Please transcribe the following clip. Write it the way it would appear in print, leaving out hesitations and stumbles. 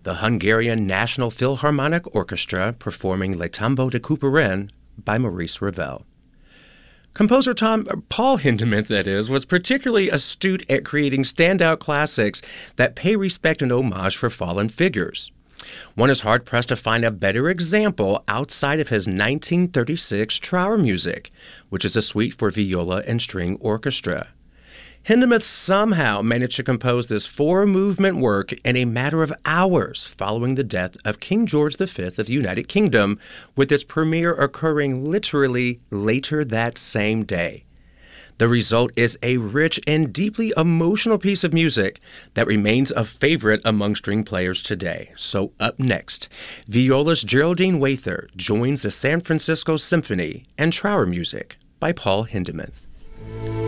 the Hungarian National Philharmonic Orchestra performing Le Tombeau de Couperin by Maurice Ravel. Composer Paul Hindemith, that is, was particularly astute at creating standout classics that pay respect and homage for fallen figures. One is hard-pressed to find a better example outside of his 1936 Trauermusik, which is a suite for viola and string orchestra. Hindemith somehow managed to compose this four-movement work in a matter of hours following the death of King George V of the United Kingdom, with its premiere occurring literally later that same day. The result is a rich and deeply emotional piece of music that remains a favorite among string players today. So up next, violist Geraldine Wather joins the San Francisco Symphony and Trauermusik by Paul Hindemith.